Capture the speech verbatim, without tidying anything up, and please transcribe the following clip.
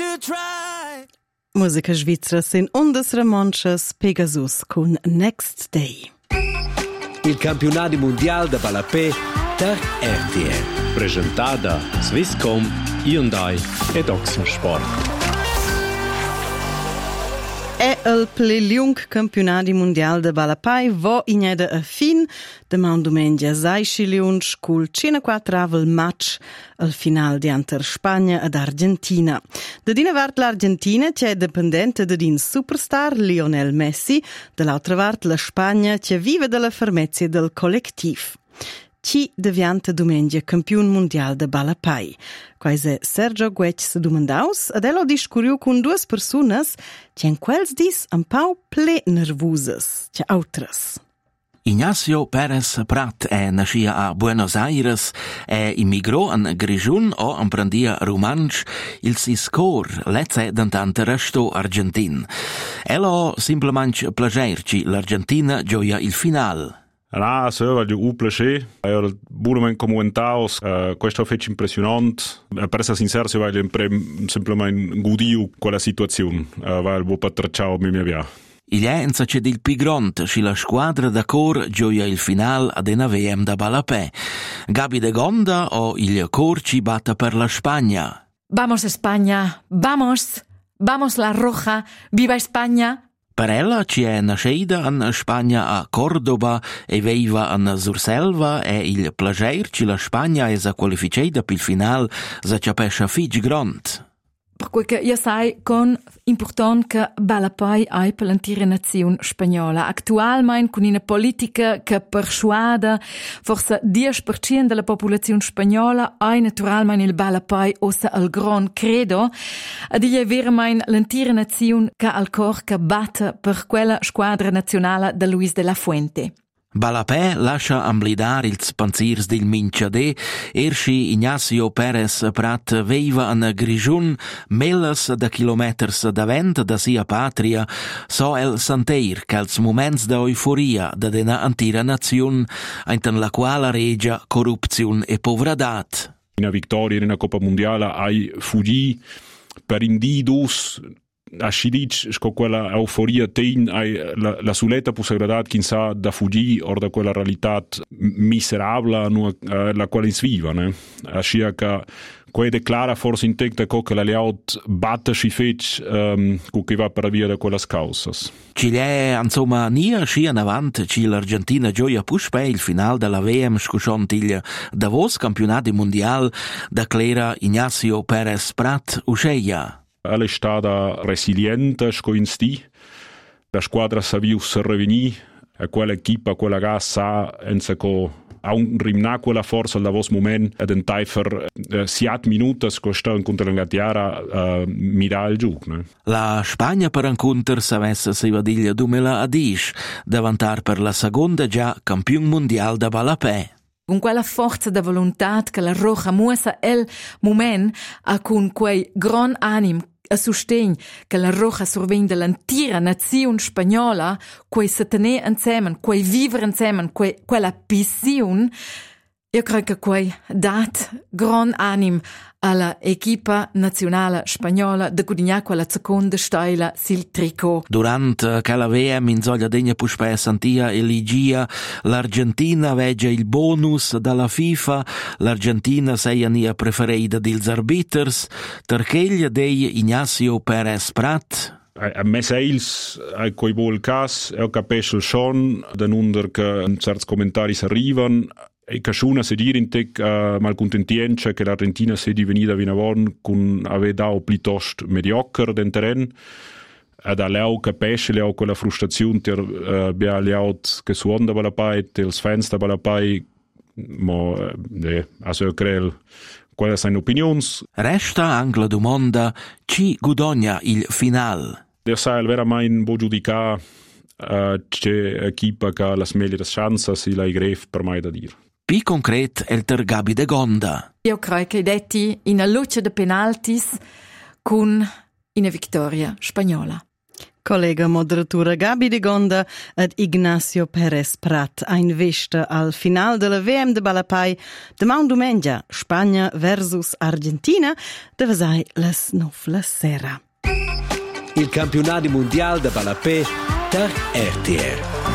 to try. Musica svizzera sin ondas romanches Pegasus con Next Day. Il campionato mondiale da Balapé per R T L. Presentata Swisscom, Hyundai ed Oxensport. È il più lungo campionato mondiale di Balapai vo ineda a fin demà domenica sei luns col cinquantaquattro match al final di inter Spagna ed Argentina. Da dina vart l'Argentina che è dipendente da din superstar Lionel Messi, dall'altra vart la Spagna che vive dalla fermezia del collettiv. Chi diventa domenica campione mondiale de Balapai? Quasi Sergio Guech se domandaus, ed elo discuriu con due personas che in quels dis un pau ple nervusas, che autras. Ignacio Pérez Prat è nascia a Buenos Aires e immigrò in Grigiun o apprendia romansch il si scor lezze d'antante resto argentin. Elo simplemente plagerci l'Argentina gioia il final. Ah, sì, voglio un piacere. Io buonamente commentavo, uh, questo è impressionante. Per essere sincero, si voglio semplicemente godere quella situazione. Uh, voglio un po' tracciare mi mia via. Il è in sace del Pigront, se la squadra da cor gioia il final ad una V M da Balapé. Gabi de Gonda o il cor ci batta per la Spagna. Vamos España, vamos, vamos la Roja, viva España. Per ella ci è nascida in Spagna a Cordoba e viva in Surselva e il plager ci la Spagna è qualificata per il final za capescia fig grant. Per cui che io sai con importante che Balapai è per l'intera nazione spagnola. Attualmente con una politica che persuade forse dieci per cento della popolazione spagnola è naturalmente il Balapai ossa il gran credo ed è veramente l'intera nazione che al cor che batte per quella squadra nazionale da Luis de la Fuente. Balapé lascia amblidare ils panzirs del Minciadè, erschi Ignacio Pérez Prat veiva in Grigiun, melles da chilometers davent da sia patria, so el sentir che els moments da euforia da dena antira naziun, in la quale regia corruzione e povradat. Una vittoria in una Coppa Mondiale hai fuggì per indidus a Scidic, con quella euforia ten, la, la soleta possibilità che sa da fuggire o da quella realtà miserabile no, la quale si vive. Ne? A scia che quei declara forse in te che la leaut batte si fece um, che va per via da quelle cause. Ci è insomma nia scia in avanti ci l'Argentina gioia puspe il final della V M scusciont il Davos campionato mondiale declara Ignacio Pérez Prat usceia. Alla è stata resiliente, scoinsti. La squadra sa viu serreveni, e quella equipa, quella ga sa, ense co a un rimna quella forza al davos moment ed en taifer eh, siat minutas co sta in contra l'Angatiara uh, mira il giug. Ne? La Spagna per incontr s'avessa si vadiglia duemiladodici, davantar per la seconda già campione mondiale da Balapé. Con quella forza da volontà che la Roja muossa el moment a con quei gran anim a sostegno che la Roja sorvegna dell'intera nazione spagnola, quei se tenere insieme, quei vivere insieme, quei, quella passione, io credo che quei dat gran anim alla equipa nazionale spagnola de gudignar quella seconda stella sil tricot. Durante quella V M in zoglia degna puspe santia eligia, l'Argentina veggia il bonus dalla FIFA, l'Argentina sei ania preferida dils arbiters, tercheglia dei Ignacio Pérez Prat. A me seils, a quei bol cas, io capisco schon, den under che certi commentari arrivano, e casciuna se dire in te uh, malcontentienza che l'Argentina si è divenuta vinavon con ave dao piuttosto mediocre del terreno ed a leo capisce leo quella frustrazione ter uh, bia leaut che suon da Balapai dels fans da Balapai mo eh, also crel quelle sono opinioni. Resta anche la domanda chi guadagna il final. Der sai veramente bo giudicare uh, c'è equipa che la meglio chance si la gref per mai da dire. Più concret è il ter Gabi de Gonda. Io credo che detti in una luce di penaltis con una vittoria spagnola. Collega moderatura Gabi de Gonda ed Ignacio Perez Prat a investa al final della V M de Balapai demà domenica Spagna versus Argentina deve sai les nov la sera. Il campionato mondiale da Balapè per R T R.